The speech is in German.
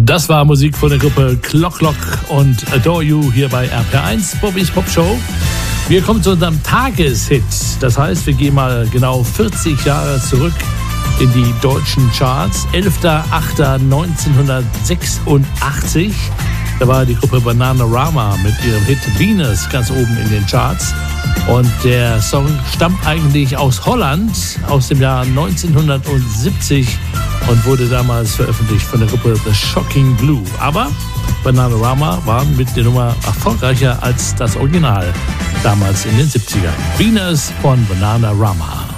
Das war Musik von der Gruppe Clock Clock und Adore You hier bei RPR1, Bobbys Pop Show. Wir kommen zu unserem Tageshit. Das heißt, wir gehen mal genau 40 Jahre zurück in die deutschen Charts. 11.08.1986. Da war die Gruppe Bananarama mit ihrem Hit Venus ganz oben in den Charts. Und der Song stammt eigentlich aus Holland, aus dem Jahr 1970 und wurde damals veröffentlicht von der Gruppe The Shocking Blue. Aber Bananarama waren mit der Nummer erfolgreicher als das Original damals in den 70ern. Venus von Bananarama.